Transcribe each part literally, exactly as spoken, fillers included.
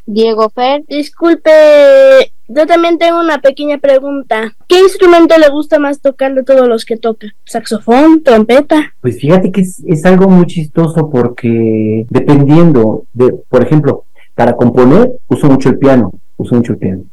Diego Fer. Disculpe, yo también tengo una pequeña pregunta. ¿Qué instrumento le gusta más tocar de todos los que toca? ¿Saxofón? ¿Trompeta? Pues fíjate que es, es algo muy chistoso porque dependiendo de, por ejemplo, para componer uso mucho el piano, uso mucho el piano.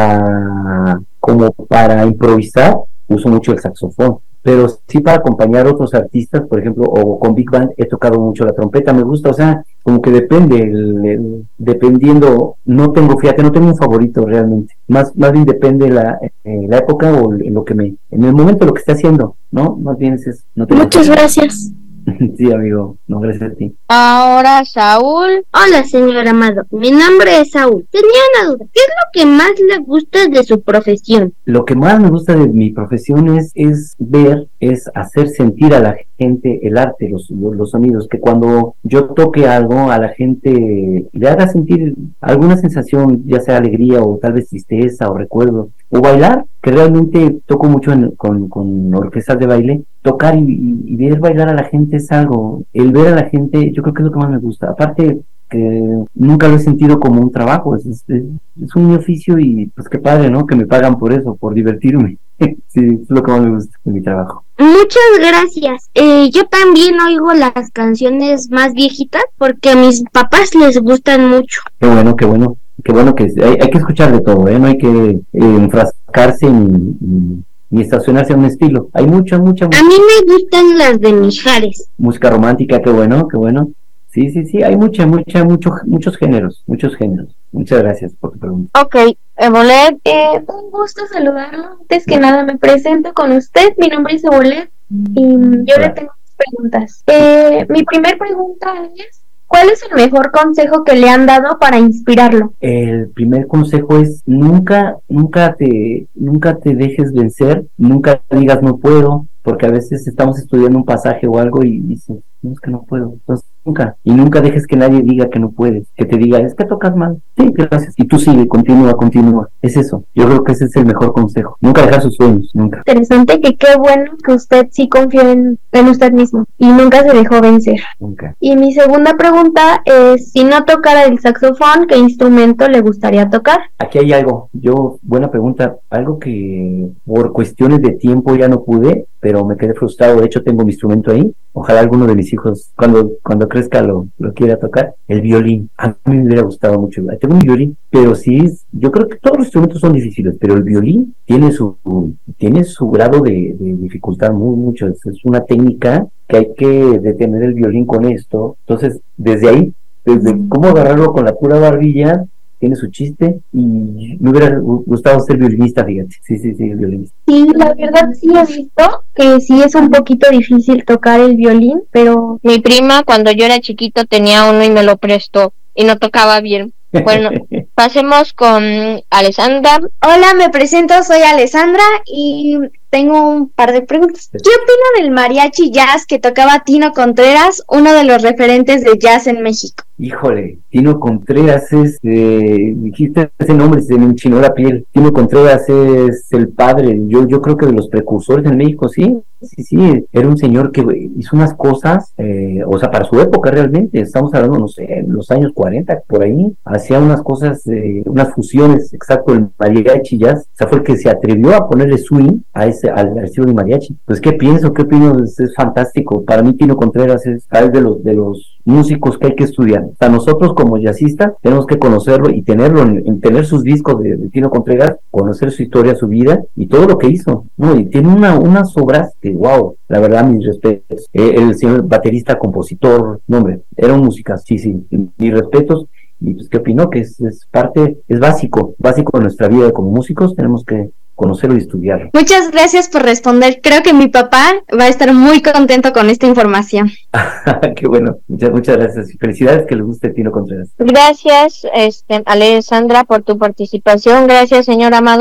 Para, como para improvisar, uso mucho el saxofón. Pero sí para acompañar a otros artistas, por ejemplo, o con Big Band, he tocado mucho la trompeta, me gusta, o sea, como que depende, el, el, dependiendo, no tengo, fíjate, no tengo un favorito realmente, más, más bien depende la, eh, la época o en lo que me, en el momento lo que esté haciendo, ¿no? Más bien es eso. No tengo Muchas favorito. Gracias. Sí, amigo, no, gracias a ti. Ahora Saúl. Hola, señor Amado. Mi nombre es Saúl. Tenía una duda. ¿Qué es lo que más le gusta de su profesión? Lo que más me gusta de mi profesión es, es ver, es hacer sentir a la gente el arte, los, los, los sonidos, que cuando yo toque algo a la gente le haga sentir alguna sensación, ya sea alegría o tal vez tristeza o recuerdo, o bailar, que realmente toco mucho en, con, con orquestas de baile, tocar y, y, y ver bailar a la gente es algo, el ver a la gente yo creo que es lo que más me gusta, aparte que nunca lo he sentido como un trabajo, es, es, es un mi oficio y pues qué padre, ¿no? Que me pagan por eso, por divertirme. Sí, es lo que más me gusta de mi trabajo. Muchas gracias. Eh, yo también oigo las canciones más viejitas porque a mis papás les gustan mucho. Qué bueno, qué bueno. Qué bueno que hay, hay que escuchar de todo, ¿eh? No hay que eh, enfrascarse ni, ni, ni estacionarse a un estilo. Hay mucha, mucha, mucha. A mí me gustan las de Mijares. Música romántica, qué bueno, qué bueno. Sí, sí, sí, hay mucha, mucha, mucho, muchos géneros, muchos géneros. Muchas gracias por tu pregunta. Ok, Ebolet. Eh, un gusto saludarlo. Antes que nada me presento con usted. Mi nombre es Ebolet y yo Hola. le tengo preguntas. Eh, mi primer pregunta es: ¿cuál es el mejor consejo que le han dado para inspirarlo? El primer consejo es nunca, nunca te, nunca te dejes vencer, nunca digas no puedo, porque a veces estamos estudiando un pasaje o algo y dices, no, es que no puedo, entonces nunca, y nunca dejes que nadie diga que no puedes, que te diga, es que tocas mal, sí, gracias, y tú sigue, continúa, continúa, es eso, yo creo que ese es el mejor consejo, nunca dejar sus sueños, nunca. Interesante, que qué bueno que usted sí confió en, en usted mismo y nunca se dejó vencer. Nunca. Y mi segunda pregunta es: si no tocara el saxofón, ¿qué instrumento le gustaría tocar? Aquí hay algo, yo, buena pregunta, algo que por cuestiones de tiempo ya no pude, pero me quedé frustrado, de hecho tengo mi instrumento ahí, ojalá alguno de mis hijos cuando cuando crezca lo, lo quiera tocar, el violín, a mí me hubiera gustado mucho, tengo un violín, pero sí, yo creo que todos los instrumentos son difíciles, pero el violín tiene su tiene su grado de, de dificultad muy mucho, es, es una técnica que hay que detener el violín con esto, entonces desde ahí, desde cómo agarrarlo con la pura barbilla, tiene su chiste y me hubiera gustado ser violinista, fíjate, sí, sí, sí, violinista. Sí, la verdad sí he visto que sí es un poquito difícil tocar el violín, pero Mi prima cuando yo era chiquito tenía uno y me lo prestó y no tocaba bien. Bueno, pasemos con Alessandra. Hola, me presento, soy Alessandra y tengo un par de preguntas. ¿Qué opina del mariachi jazz que tocaba Tino Contreras, uno de los referentes de jazz en México? Híjole, Tino Contreras es, eh, dijiste ese nombre, se me enchinó la piel. Tino Contreras es el padre, yo yo creo que de los precursores en México, sí, sí, sí, era un señor que hizo unas cosas, eh, o sea, para su época realmente, estamos hablando, no sé, en los años cuarenta, por ahí, hacía unas cosas, eh, unas fusiones, exacto, el mariachi jazz, o sea, fue el que se atrevió a ponerle swing a ese, al, al estilo de mariachi. Pues, ¿qué pienso? ¿Qué opino? Es, es fantástico, para mí Tino Contreras es, es de los, de los músicos que hay que estudiar. O sea, nosotros como jazzistas tenemos que conocerlo y tenerlo, en, en tener sus discos de, de Tino Contreras, conocer su historia, su vida y todo lo que hizo, ¿no? Y tiene una, unas obras que, wow, la verdad, mis respetos. Eh, el señor baterista, compositor, no hombre, era un música, sí, sí, mis respetos. Y pues, ¿qué opino? Que es, es parte, es básico, básico de nuestra vida como músicos, tenemos que conocerlo y estudiarlo. Muchas gracias por responder. Creo que mi papá va a estar muy contento con esta información. Qué bueno, muchas, muchas gracias. Felicidades que le guste Tino Contreras. Gracias, este, Alessandra, por tu participación. Gracias, señor Amado.